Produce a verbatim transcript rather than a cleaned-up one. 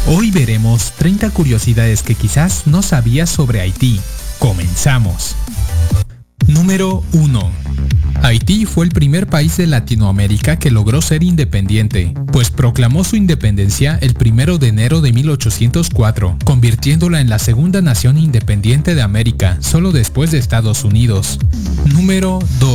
Hoy veremos treinta curiosidades que quizás no sabías sobre Haití. Comenzamos. Número uno. Haití fue el primer país de Latinoamérica que logró ser independiente, pues proclamó su independencia el primero de enero de mil ochocientos cuatro, convirtiéndola en la segunda nación independiente de América, solo después de Estados Unidos. Número dos.